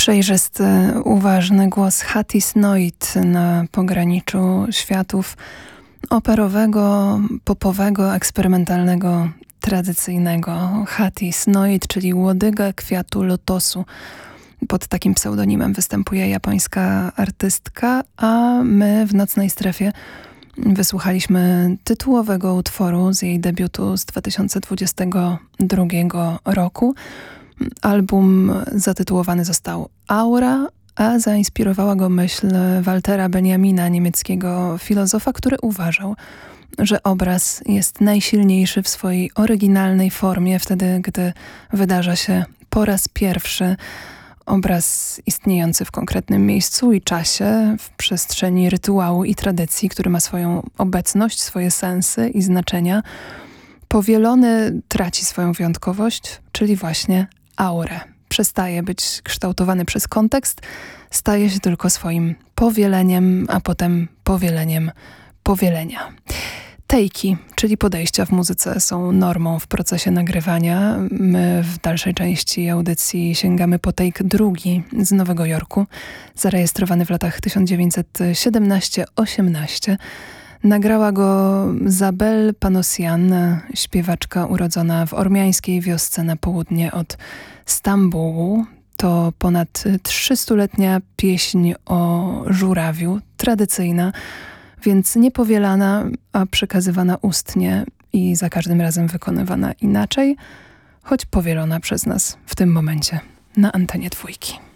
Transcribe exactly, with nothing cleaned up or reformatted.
Przejrzysty, uważny głos Hattis Noit na pograniczu światów operowego, popowego, eksperymentalnego, tradycyjnego. Hattis Noit, czyli łodyga kwiatu lotosu. Pod takim pseudonimem występuje japońska artystka, a my w Nocnej Strefie wysłuchaliśmy tytułowego utworu z jej debiutu z dwa tysiące dwudziestego drugiego roku. Album zatytułowany został Aura, a zainspirowała go myśl Waltera Benjamina, niemieckiego filozofa, który uważał, że obraz jest najsilniejszy w swojej oryginalnej formie wtedy, gdy wydarza się po raz pierwszy. Obraz istniejący w konkretnym miejscu i czasie, w przestrzeni rytuału i tradycji, który ma swoją obecność, swoje sensy i znaczenia. Powielony traci swoją wyjątkowość, czyli właśnie aurę. Przestaje być kształtowany przez kontekst, staje się tylko swoim powieleniem, a potem powieleniem powielenia. Tejki, czyli podejścia w muzyce, są normą w procesie nagrywania. My w dalszej części audycji sięgamy po take drugi z Nowego Jorku, zarejestrowany w latach tysiąc dziewięćset siedemnaście osiemnaście. Nagrała go Zabel Panosian, śpiewaczka urodzona w ormiańskiej wiosce na południe od Stambułu. To ponad trzystuletnia pieśń o żurawiu, tradycyjna, więc niepowielana, a przekazywana ustnie i za każdym razem wykonywana inaczej, choć powielona przez nas w tym momencie na antenie dwójki.